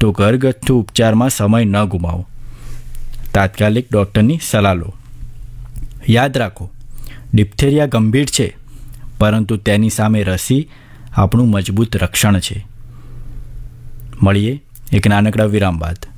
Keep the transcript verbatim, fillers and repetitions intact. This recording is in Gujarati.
તો ઘરગથ્થુ ઉપચારમાં સમય ન ગુમાવો. તાત્કાલિક ડૉક્ટરની સલાહ લો. યાદ રાખો, ડિપ્થેરિયા ગંભીર છે, પરંતુ તેની સામે રસી આપણું મજબૂત રક્ષણ છે. મળીએ એક નાનકડા વિરામ બાદ.